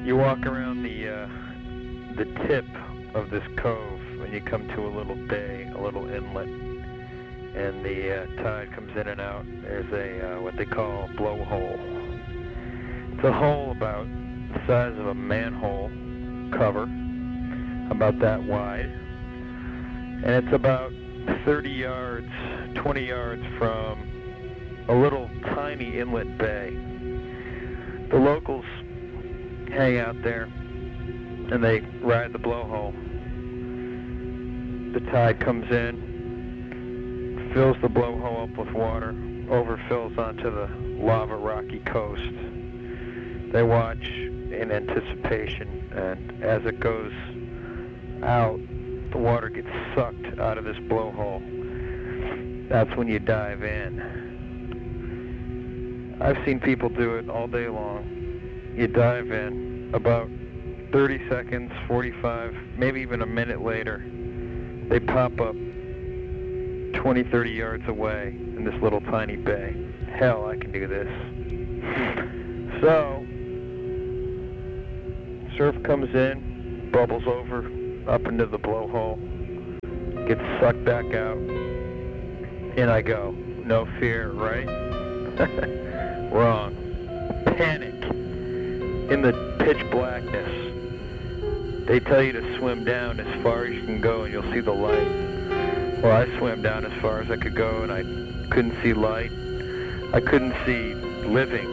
You walk around the tip of this cove when you come to a little bay, a little inlet, and the tide comes in and out. There's a what they call blowhole. It's a hole about the size of a manhole cover, about that wide, and it's about 30 yards, 20 yards from a little tiny inlet bay. The locals hang out there and they ride the blowhole. The tide comes in, fills the blowhole up with water, overfills onto the lava rocky coast. They watch in anticipation, and as it goes out, the water gets sucked out of this blowhole. That's when you dive in. I've seen people do it all day long. You dive in, about 30 seconds, 45, maybe even a minute later, they pop up 20, 30 yards away in this little tiny bay. Hell, I can do this. So, surf comes in, bubbles over, up into the blowhole, gets sucked back out, in I go. No fear, right? Wrong. Panic. In the pitch blackness, they tell you to swim down as far as you can go and you'll see the light. Well, I swam down as far as I could go and I couldn't see light. I couldn't see living.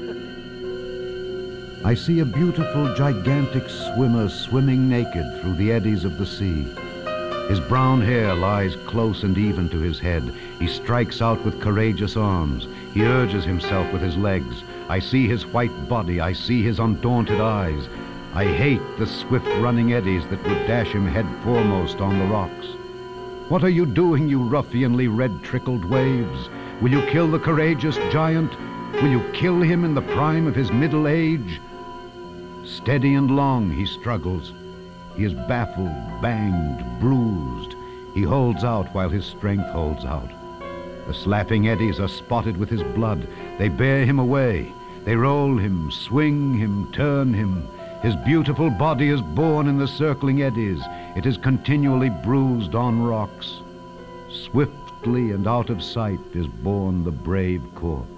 I see a beautiful, gigantic swimmer swimming naked through the eddies of the sea. His brown hair lies close and even to his head. He strikes out with courageous arms. He urges himself with his legs. I see his white body. I see his undaunted eyes. I hate the swift-running eddies that would dash him head foremost on the rocks. What are you doing, you ruffianly red-trickled waves? Will you kill the courageous giant? Will you kill him in the prime of his middle age? Steady and long he struggles. He is baffled, banged, bruised. He holds out while his strength holds out. The slapping eddies are spotted with his blood. They bear him away. They roll him, swing him, turn him. His beautiful body is borne in the circling eddies. It is continually bruised on rocks. Swiftly and out of sight is borne the brave corpse.